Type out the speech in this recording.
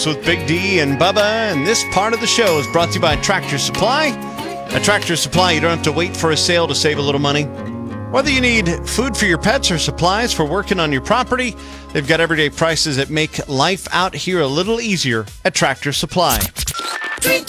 With Big D and Bubba, and this part of the show is brought to you by Tractor Supply. At Tractor Supply, you don't have to wait for a sale to save a little money. Whether you need food for your pets or supplies for working on your property, they've got everyday prices that make life out here a little easier at Tractor Supply. Treat